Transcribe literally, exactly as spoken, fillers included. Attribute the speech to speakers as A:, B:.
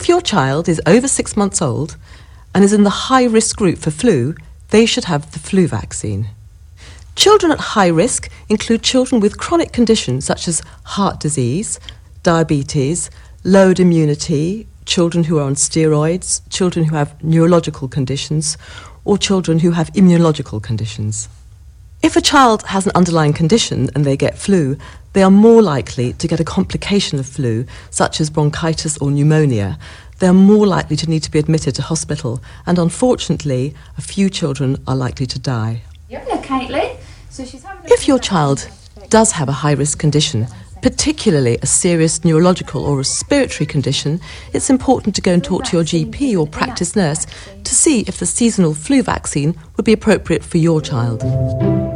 A: If your child is over six months old and is in the high-risk group for flu, they should have the flu vaccine. Children at high risk include children with chronic conditions such as heart disease, diabetes, low immunity, children who are on steroids, children who have neurological conditions, or children who have immunological conditions. If a child has an underlying condition and they get flu, they are more likely to get a complication of flu, such as bronchitis or pneumonia. They are more likely to need to be admitted to hospital, and unfortunately, a few children are likely to die.
B: Yeah, Caitlin. So she's having
A: If your child does have a high-risk condition, particularly a serious neurological or respiratory condition, it's important to go and talk to your G P or practice nurse to see if the seasonal flu vaccine would be appropriate for your child.